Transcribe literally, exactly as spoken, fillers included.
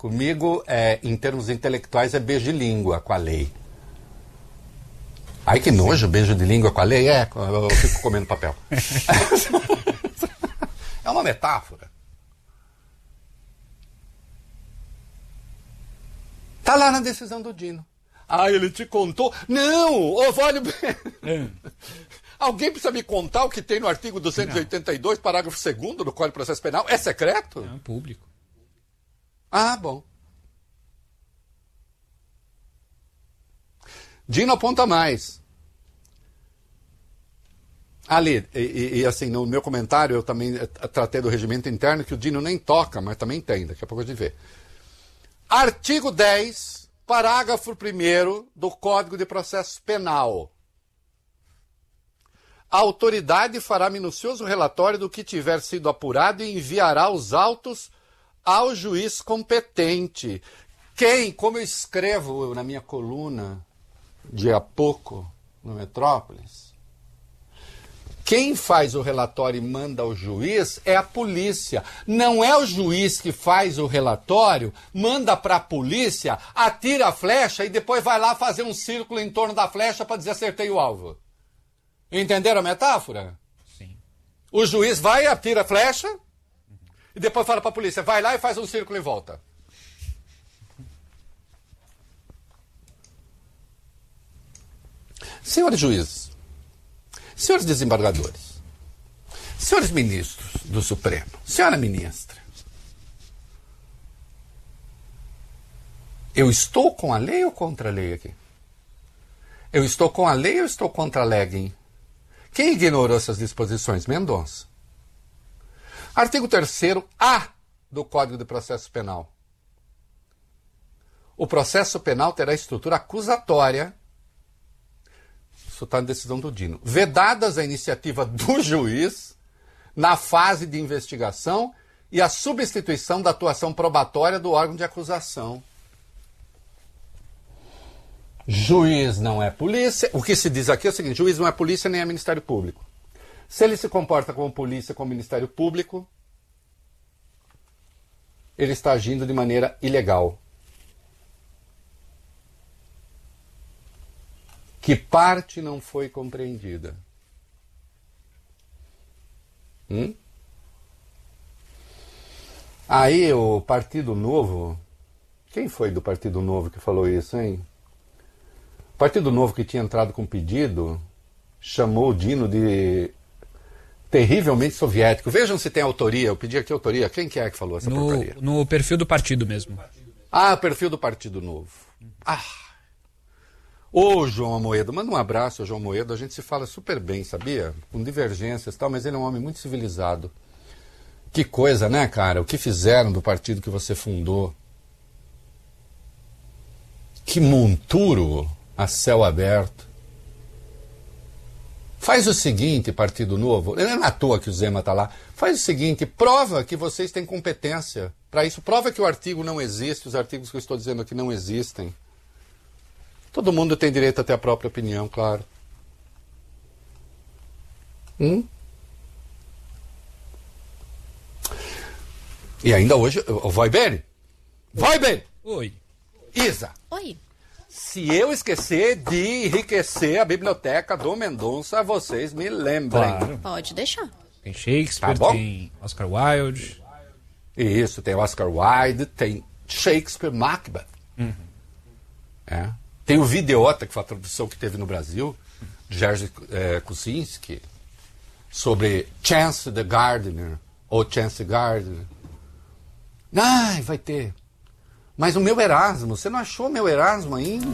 Comigo, é, em termos intelectuais, é beijo de língua com a lei. Ai, que nojo, beijo de língua com a lei. É, eu fico comendo papel. É uma metáfora. Tá lá na decisão do Dino. Ah, ele te contou? Não! Oswaldo... É. Alguém precisa me contar o que tem no artigo duzentos e oitenta e dois, não. Parágrafo segundo do Código de Processo Penal? É secreto? É público. Ah, bom. Dino aponta mais. Ali, e, e, e assim, no meu comentário eu também tratei do regimento interno, que o Dino nem toca, mas também tem, daqui a pouco a gente vê. Artigo dez, parágrafo primeiro do Código de Processo Penal. A autoridade fará minucioso relatório do que tiver sido apurado e enviará os autos ao juiz competente. Quem, como eu escrevo na minha coluna de há pouco no Metrópolis, quem faz o relatório e manda ao juiz é a polícia. Não é o juiz que faz o relatório, manda para a polícia, atira a flecha e depois vai lá fazer um círculo em torno da flecha para dizer acertei o alvo. Entenderam a metáfora? Sim. O juiz vai, atira a flecha uhum. e depois fala para a polícia, vai lá e faz um círculo em volta. Senhores juízes, senhores desembargadores, senhores ministros do Supremo, senhora ministra, eu estou com a lei ou contra a lei aqui? Eu estou com a lei ou estou contra a lei? Quem ignorou essas disposições? Mendonça. Artigo terceiro A do Código de Processo Penal. O processo penal terá estrutura acusatória. Isso está na decisão do Dino. Vedadas a iniciativa do juiz na fase de investigação e a substituição da atuação probatória do órgão de acusação. Juiz não é polícia. O que se diz aqui é o seguinte: juiz não é polícia nem é Ministério Público. Se ele se comporta como polícia, como Ministério Público, ele está agindo de maneira ilegal. Que parte não foi compreendida? Hum? Aí o Partido Novo... Quem foi do Partido Novo que falou isso, hein? O Partido Novo, que tinha entrado com pedido, chamou o Dino de terrivelmente soviético. Vejam se tem autoria. Eu pedi aqui autoria. Quem que é que falou essa no, porcaria? No perfil do partido mesmo. Ah, perfil do Partido Novo. Ah... Ô, João Amoedo, manda um abraço ao João Amoedo, a gente se fala super bem, sabia? Com divergências e tal, mas ele é um homem muito civilizado. Que coisa, né, cara? O que fizeram do partido que você fundou? Que monturo a céu aberto. Faz o seguinte, Partido Novo, não é à toa que o Zema está lá, faz o seguinte, prova que vocês têm competência para isso, prova que o artigo não existe, os artigos que eu estou dizendo aqui não existem. Todo mundo tem direito a ter a própria opinião, claro. Hum? E ainda hoje... Vai bem? Vai bem! Oi. Isa. Oi. Se eu esquecer de enriquecer a biblioteca do Mendonça, vocês me lembrem. Claro. Pode deixar. Tem Shakespeare, Tá bom? tem Oscar Wilde. Isso, tem Oscar Wilde, tem Shakespeare, Macbeth. Uhum. É. Tem o Videota, que foi a tradução que teve no Brasil, de Jerzy é, Kosinski, sobre Chance the Gardener, ou Chance Gardner. Ai, vai ter. Mas o meu Erasmo, você não achou meu Erasmo ainda?